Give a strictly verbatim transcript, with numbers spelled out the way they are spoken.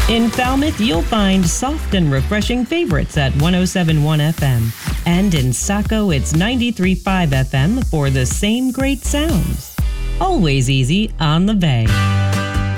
In Falmouth, you'll find soft and refreshing favorites at one oh seven point one F M. And in Saco, it's ninety-three point five F M for the same great sounds. Always easy on the bay.